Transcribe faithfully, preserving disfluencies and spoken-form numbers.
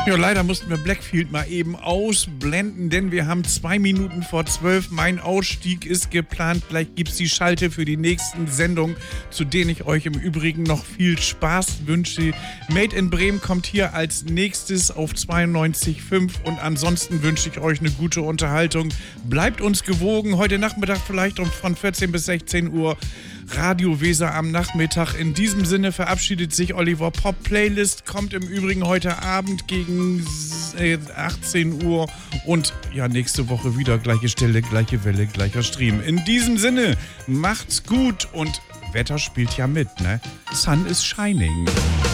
Ja, leider mussten wir Blackfield mal eben ausblenden, denn wir haben zwei Minuten vor zwölf. Mein Ausstieg ist geplant. Gleich gibt's die Schalte für die nächsten Sendungen, zu denen ich euch im Übrigen noch viel Spaß wünsche. Made in Bremen kommt hier als nächstes auf zweiundneunzig Komma fünf und ansonsten wünsche ich euch eine gute Unterhaltung. Bleibt uns gewogen. Heute Nachmittag vielleicht um von vierzehn bis sechzehn Uhr Radio Weser am Nachmittag. In diesem Sinne verabschiedet sich Oliver Pop. Playlist kommt im Übrigen heute Abend gegen achtzehn Uhr und ja, nächste Woche wieder gleiche Stelle, gleiche Welle, gleicher Stream. In diesem Sinne, macht's gut und Wetter spielt ja mit, ne? Sun is shining.